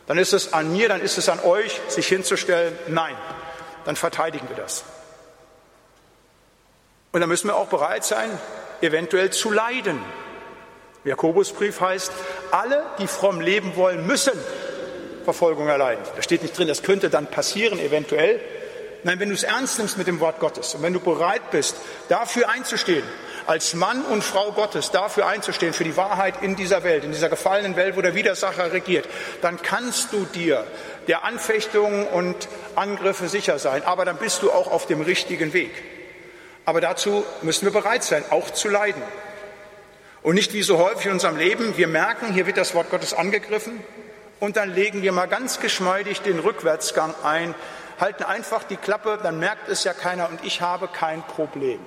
Dann ist es an mir, dann ist es an euch, sich hinzustellen. Nein, dann verteidigen wir das. Und dann müssen wir auch bereit sein, eventuell zu leiden. Im Jakobusbrief heißt, alle, die fromm leben wollen, müssen Verfolgung erleiden. Da steht nicht drin, das könnte dann passieren, eventuell. Nein, wenn du es ernst nimmst mit dem Wort Gottes und wenn du bereit bist, dafür einzustehen, als Mann und Frau Gottes dafür einzustehen, für die Wahrheit in dieser Welt, in dieser gefallenen Welt, wo der Widersacher regiert, dann kannst du dir der Anfechtungen und Angriffe sicher sein, aber dann bist du auch auf dem richtigen Weg. Aber dazu müssen wir bereit sein, auch zu leiden. Und nicht wie so häufig in unserem Leben, wir merken, hier wird das Wort Gottes angegriffen und dann legen wir mal ganz geschmeidig den Rückwärtsgang ein, halten einfach die Klappe, dann merkt es ja keiner und ich habe kein Problem.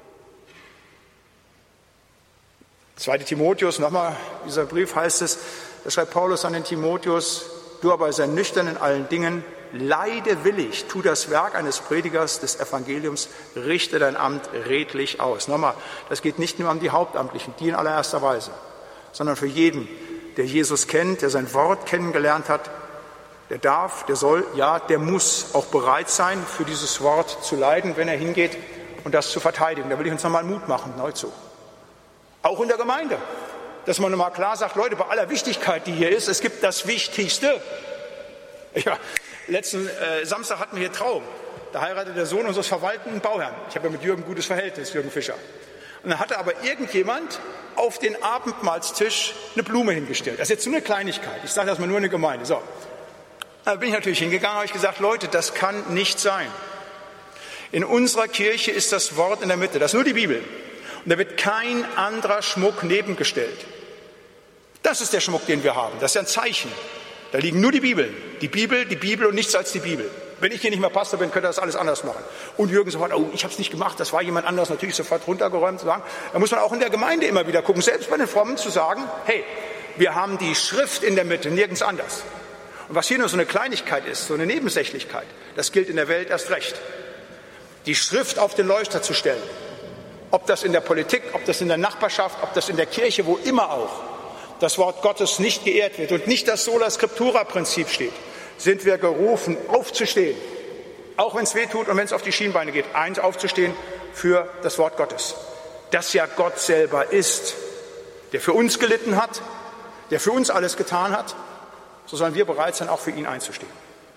2. Timotheus, nochmal, dieser Brief heißt es, da schreibt Paulus an den Timotheus, du aber sei nüchtern in allen Dingen, leide willig, tu das Werk eines Predigers des Evangeliums, richte dein Amt redlich aus. Nochmal, das geht nicht nur an die Hauptamtlichen, die in allererster Weise, sondern für jeden, der Jesus kennt, der sein Wort kennengelernt hat, der darf, der soll, ja, der muss auch bereit sein, für dieses Wort zu leiden, wenn er hingeht und das zu verteidigen. Da will ich uns nochmal Mut machen, neu zu. Auch in der Gemeinde, dass man nochmal klar sagt, Leute, bei aller Wichtigkeit, die hier ist, es gibt das Wichtigste. Ja, letzten Samstag hatten wir hier Traum. Da heiratet der Sohn unseres verwaltenden Bauherrn. Ich habe ja mit Jürgen ein gutes Verhältnis, Jürgen Fischer. Und dann hatte aber irgendjemand auf den Abendmahlstisch eine Blume hingestellt. Das ist jetzt nur eine Kleinigkeit. Ich sage das mal nur in der Gemeinde. So. Da bin ich natürlich hingegangen, habe ich gesagt, Leute, das kann nicht sein. In unserer Kirche ist das Wort in der Mitte, das ist nur die Bibel. Und da wird kein anderer Schmuck nebengestellt. Das ist der Schmuck, den wir haben. Das ist ja ein Zeichen. Da liegen nur die Bibel und nichts als die Bibel. Wenn ich hier nicht mehr Pastor bin, könnt ihr das alles anders machen. Und Jürgen sofort, oh, ich habe es nicht gemacht, das war jemand anderes, natürlich sofort runtergeräumt zu sagen. Da muss man auch in der Gemeinde immer wieder gucken, selbst bei den Frommen zu sagen, hey, wir haben die Schrift in der Mitte, nirgends anders. Und was hier nur so eine Kleinigkeit ist, so eine Nebensächlichkeit, das gilt in der Welt erst recht. Die Schrift auf den Leuchter zu stellen, ob das in der Politik, ob das in der Nachbarschaft, ob das in der Kirche, wo immer auch das Wort Gottes nicht geehrt wird und nicht das Sola Scriptura-Prinzip steht, sind wir gerufen, aufzustehen, auch wenn es weh tut und wenn es auf die Schienbeine geht, eins aufzustehen für das Wort Gottes, das ja Gott selber ist, der für uns gelitten hat, der für uns alles getan hat, so sollen wir bereit sein, auch für ihn einzustehen.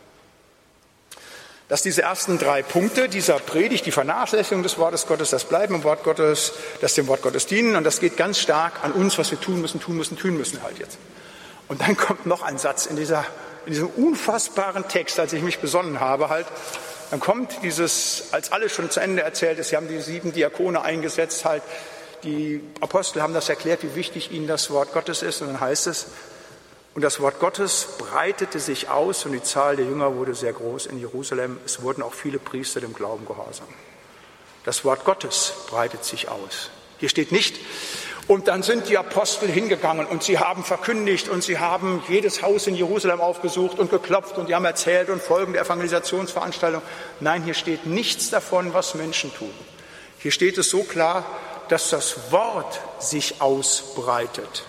Dass diese ersten 3 Punkte dieser Predigt, die Vernachlässigung des Wortes Gottes, das Bleiben im Wort Gottes, das dem Wort Gottes dienen, und das geht ganz stark an uns, was wir tun müssen halt jetzt. Und dann kommt noch ein Satz in diesem unfassbaren Text, als ich mich besonnen habe, halt, dann kommt dieses, als alles schon zu Ende erzählt ist, sie haben die 7 Diakone eingesetzt, halt, die Apostel haben das erklärt, wie wichtig ihnen das Wort Gottes ist, und dann heißt es, und das Wort Gottes breitete sich aus und die Zahl der Jünger wurde sehr groß in Jerusalem. Es wurden auch viele Priester dem Glauben gehorsam. Das Wort Gottes breitet sich aus. Hier steht nicht, und dann sind die Apostel hingegangen und sie haben verkündigt und sie haben jedes Haus in Jerusalem aufgesucht und geklopft und die haben erzählt und folgende Evangelisationsveranstaltungen. Nein, hier steht nichts davon, was Menschen tun. Hier steht es so klar, dass das Wort sich ausbreitet.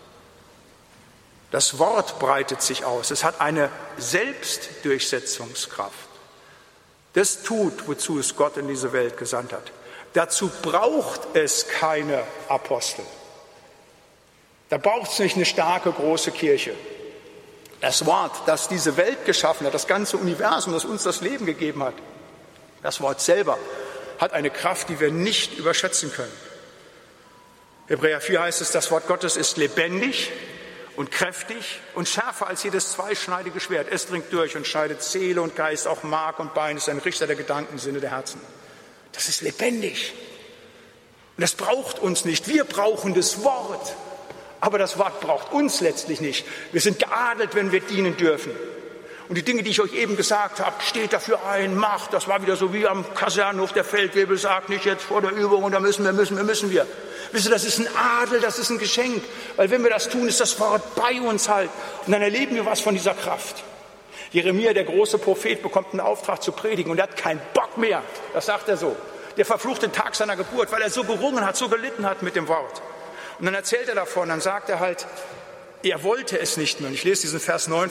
Das Wort breitet sich aus. Es hat eine Selbstdurchsetzungskraft. Das tut, wozu es Gott in diese Welt gesandt hat. Dazu braucht es keine Apostel. Da braucht es nicht eine starke, große Kirche. Das Wort, das diese Welt geschaffen hat, das ganze Universum, das uns das Leben gegeben hat, das Wort selber hat eine Kraft, die wir nicht überschätzen können. Hebräer 4 heißt es, das Wort Gottes ist lebendig und kräftig und schärfer als jedes zweischneidige Schwert. Es dringt durch und schneidet Seele und Geist, auch Mark und Bein, ist ein Richter der Gedanken, Sinne der Herzen. Das ist lebendig. Und das braucht uns nicht. Wir brauchen das Wort. Aber das Wort braucht uns letztlich nicht. Wir sind geadelt, wenn wir dienen dürfen. Und die Dinge, die ich euch eben gesagt habe, steht dafür ein, macht. Das war wieder so wie am Kasernenhof, der Feldwebel sagt, nicht jetzt vor der Übung und da müssen wir. Wisst ihr, das ist ein Adel, das ist ein Geschenk. Weil wenn wir das tun, ist das Wort bei uns halt. Und dann erleben wir was von dieser Kraft. Jeremia, der große Prophet, bekommt einen Auftrag zu predigen und er hat keinen Bock mehr. Das sagt er so. Der verflucht den Tag seiner Geburt, weil er so gerungen hat, so gelitten hat mit dem Wort. Und dann erzählt er davon, dann sagt er halt, er wollte es nicht mehr. Und ich lese diesen Vers 9